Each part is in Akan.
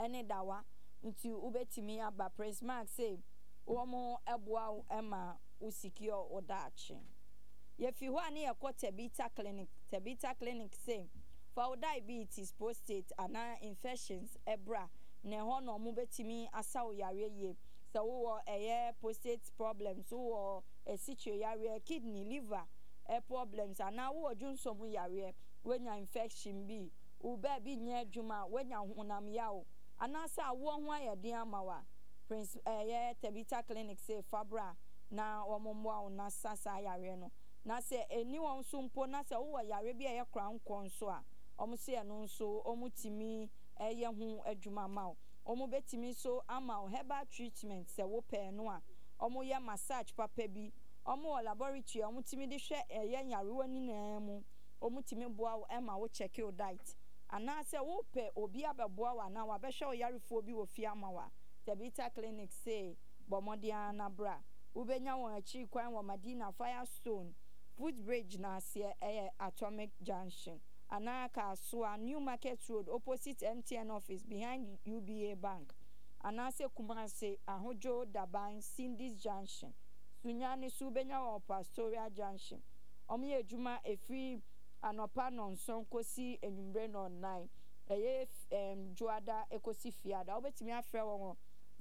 ene dawa nti ubetimi aba Prince Mark say womo eboa ema usikio odachi ye fi ho ane ye ko Tabita clinic say for diabetes prostate ana infections ebra ne ho no mo betimi asaw yare ye so wo prostate problems wo situ yare kidney liver problems ana wo dwunsom yare wenya infection bi wo ba bi nya adwuma wenya honam yawo ana sa wo ho ayeden amawa Prince Tabita clinic say fabra na omomwa na sasa yare no na se eni won so mpo na se wo yare bi ye kra nkon so a omo se no nso omo timi ye ho adwuma mawo omo betimi so ama herbal treatment se wo pe no a omo ye massage papa bi omo laboratory omo timi de hwe ye yare wani na mu omo timi boa wo ema wo check your diet ana se wo pe obi abeboa wa na wa be hwe yarefo bi wo fi amawa Tabita clinic say bomodia na bra ubenya won achi kwan wo Madina Firestone footbridge na se Atomic Junction anaka so New Market Road opposite MTN office behind UBA Bank anase Kumase Ahojo Daban Cindy's Junction Sunyani Subenya wo Pastoral Junction omo ejuma efri anopa nonson kosi enumbre no 9 juada ekosi fiada obetimi afre won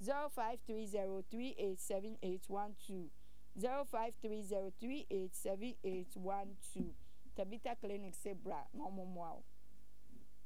0530387812 0530387812 Tabita clinic sebra no momo